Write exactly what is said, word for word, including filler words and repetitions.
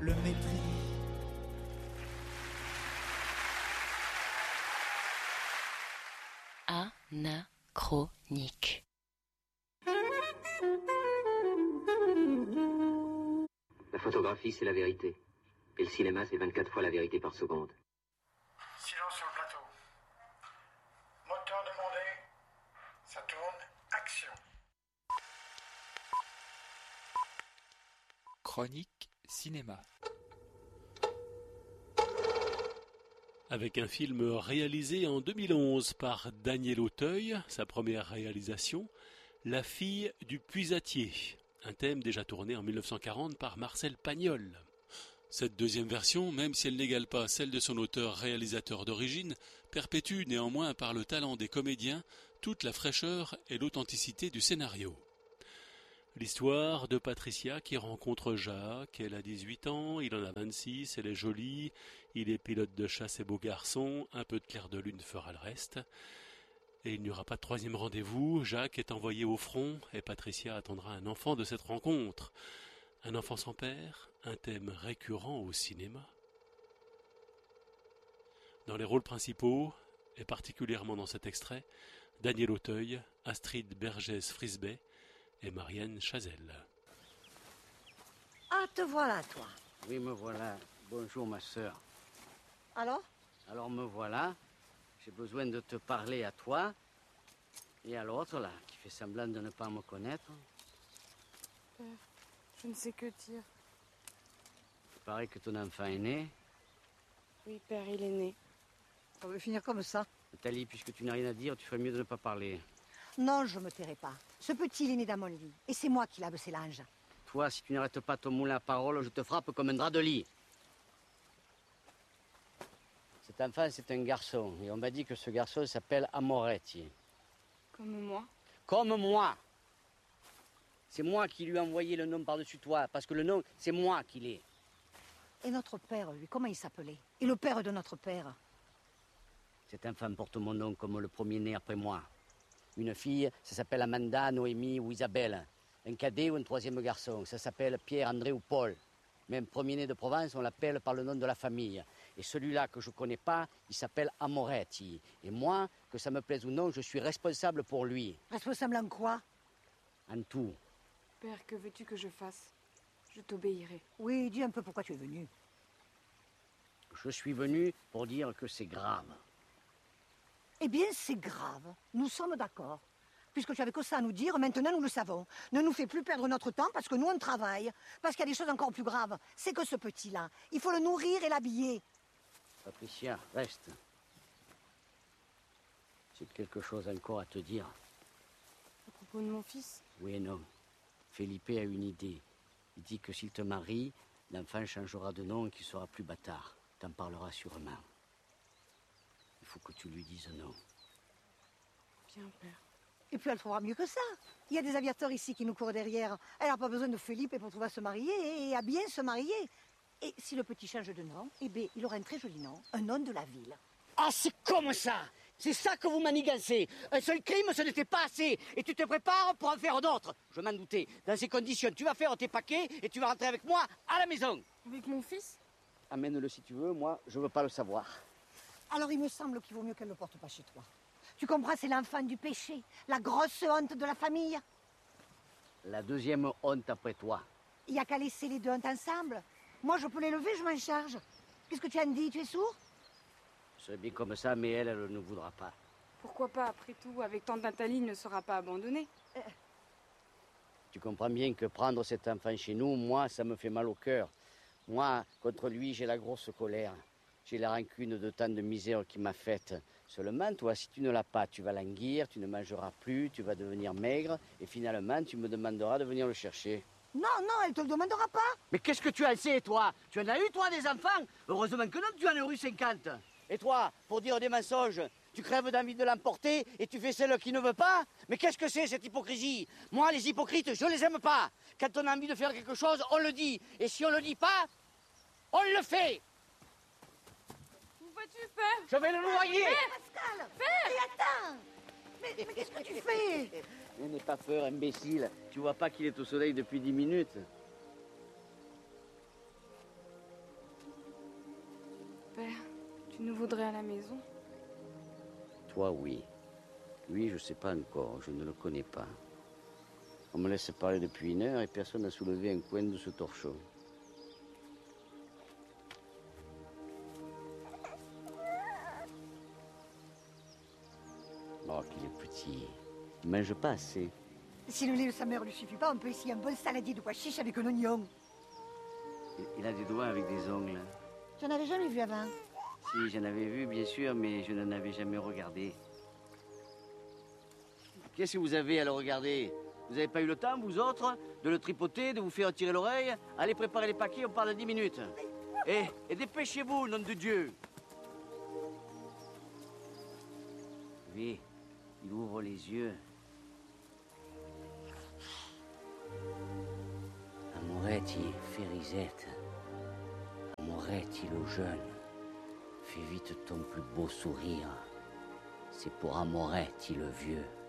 le mépris. Anachronique. La photographie, c'est la vérité. Et le cinéma, c'est vingt-quatre fois la vérité par seconde. Silence sur le plateau. Moteur demandé. Ça tourne. Action. Chronique cinéma. Avec un film réalisé en deux mille onze par Daniel Auteuil, sa première réalisation, La fille du puisatier, un thème déjà tourné en mille neuf cent quarante par Marcel Pagnol. Cette deuxième version, même si elle n'égale pas celle de son auteur-réalisateur d'origine, perpétue néanmoins par le talent des comédiens toute la fraîcheur et l'authenticité du scénario. L'histoire de Patricia qui rencontre Jacques, elle a dix-huit ans, il en a vingt-six, elle est jolie, il est pilote de chasse et beau garçon, un peu de clair de lune fera le reste. Et il n'y aura pas de troisième rendez-vous, Jacques est envoyé au front et Patricia attendra un enfant de cette rencontre. Un enfant sans père, un thème récurrent au cinéma. Dans les rôles principaux, et particulièrement dans cet extrait, Daniel Auteuil, Astrid Bergès-Frisbey et Marianne Chazelle. Ah, te voilà, toi. Oui, me voilà. Bonjour, ma sœur. Alors? Alors, me voilà. J'ai besoin de te parler à toi et à l'autre, là, qui fait semblant de ne pas me connaître. Père, je ne sais que dire. Il paraît que ton enfant est né. Oui, père, il est né. Ça veut finir comme ça. Nathalie, puisque tu n'as rien à dire, tu ferais mieux de ne pas parler. Non, je me tairai pas. Ce petit, il est né dans mon lit. Et c'est moi qui lave ses linges. Toi, si tu n'arrêtes pas ton moulin à parole, je te frappe comme un drap de lit. Cet enfant, c'est un garçon. Et on m'a dit que ce garçon s'appelle Amoretti. Comme moi? Comme moi. C'est moi qui lui ai envoyé le nom par-dessus toi, parce que le nom, c'est moi qui l'ai. Et notre père, lui, comment il s'appelait? Et le père de notre père? Cet enfant porte mon nom comme le premier-né après moi. Une fille, ça s'appelle Amanda, Noémie ou Isabelle. Un cadet ou un troisième garçon, ça s'appelle Pierre, André ou Paul. Même premier-né de Provence, on l'appelle par le nom de la famille. Et celui-là que je ne connais pas, il s'appelle Amoretti. Et moi, que ça me plaise ou non, je suis responsable pour lui. Responsable en quoi? En tout. Père, que veux-tu que je fasse? Je t'obéirai. Oui, dis un peu pourquoi tu es venu. Je suis venu pour dire que c'est grave. Eh bien, c'est grave. Nous sommes d'accord. Puisque tu avais que ça à nous dire, maintenant nous le savons. Ne nous fais plus perdre notre temps parce que nous on travaille. Parce qu'il y a des choses encore plus graves. C'est que ce petit-là, il faut le nourrir et l'habiller. Patricia, reste. J'ai quelque chose encore à te dire. À propos de mon fils? Oui et non. Felipe a une idée. Il dit que s'il te marie, l'enfant changera de nom et qu'il sera plus bâtard. T'en parleras sûrement. Il faut que tu lui dises non. Bien, père. Et puis elle trouvera mieux que ça. Il y a des aviateurs ici qui nous courent derrière. Elle n'a pas besoin de Philippe pour trouver à se marier et à bien se marier. Et si le petit change de nom, eh bien, il aura un très joli nom, un nom de la ville. Ah, c'est comme ça! C'est ça que vous manigancez! Un seul crime, ce n'était pas assez! Et tu te prépares pour en faire d'autres! Je m'en doutais. Dans ces conditions, tu vas faire tes paquets et tu vas rentrer avec moi à la maison! Avec mon fils? Amène-le si tu veux, moi, je veux pas le savoir. Alors il me semble qu'il vaut mieux qu'elle ne le porte pas chez toi. Tu comprends, c'est l'enfant du péché, la grosse honte de la famille. La deuxième honte après toi. Il n'y a qu'à laisser les deux hontes ensemble. Moi, je peux les lever, je m'en charge. Qu'est-ce que tu as dit? Tu es sourd? C'est bien comme ça, mais elle, elle ne voudra pas. Pourquoi pas? Après tout, avec tante Nathalie, il ne sera pas abandonné. Euh... Tu comprends bien que prendre cet enfant chez nous, moi, ça me fait mal au cœur. Moi, contre lui, j'ai la grosse colère. J'ai la rancune de tant de misère qu'il m'a faite. Seulement, toi, si tu ne l'as pas, tu vas languir, tu ne mangeras plus, tu vas devenir maigre, et finalement, tu me demanderas de venir le chercher. Non, non, elle te le demandera pas. Mais qu'est-ce que tu en sais, toi? Tu en as eu, toi, des enfants? Heureusement que non, tu en as eu cinquante. Et toi, pour dire des mensonges, tu crèves d'envie de l'emporter et tu fais celle qui ne veut pas? Mais qu'est-ce que c'est, cette hypocrisie? Moi, les hypocrites, je les aime pas. Quand on a envie de faire quelque chose, on le dit. Et si on le dit pas, on le fait. Où vas-tu, père? Je vais le noyer. Pascal, père, et attends. Mais, mais qu'est-ce que tu fais? N'aie pas peur, imbécile. Tu vois pas qu'il est au soleil depuis dix minutes? Tu nous voudrais à la maison? Toi, oui. Lui, je ne sais pas encore, je ne le connais pas. On me laisse parler depuis une heure et personne n'a soulevé un coin de ce torchon. Oh, qu'il est petit. Il ne mange pas assez. Si le lait de sa mère ne lui suffit pas, on peut essayer un bon saladier de pois chiches avec un oignon. Il, il a des doigts avec des ongles. J'en avais jamais vu avant. Si, j'en avais vu, bien sûr, mais je n'en avais jamais regardé. Qu'est-ce que vous avez à le regarder? Vous n'avez pas eu le temps, vous autres, de le tripoter, de vous faire tirer l'oreille? Allez préparer les paquets, on parle dans dix minutes. Et, et dépêchez-vous, nom de Dieu. Oui, il ouvre les yeux. Amoretti, Férisette. Amoretti, le jeune. Fais vite ton plus beau sourire. C'est pour Amoretti, le vieux.